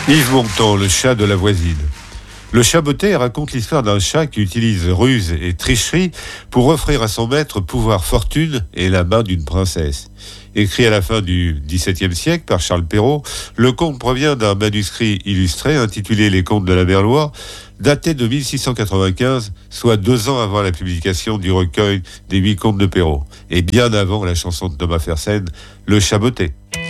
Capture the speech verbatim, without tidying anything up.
Yves Montand, le chat de la voisine. Le chat botté raconte l'histoire d'un chat qui utilise ruse et tricherie pour offrir à son maître pouvoir, fortune et la main d'une princesse. Écrit à la fin du dix-septième siècle par Charles Perrault, le conte provient d'un manuscrit illustré intitulé Les Contes de la Berloire, daté de mille six cent quatre-vingt-quinze, soit deux ans avant la publication du recueil des huit contes de Perrault, et bien avant la chanson de Thomas Fersen, Le chat botté.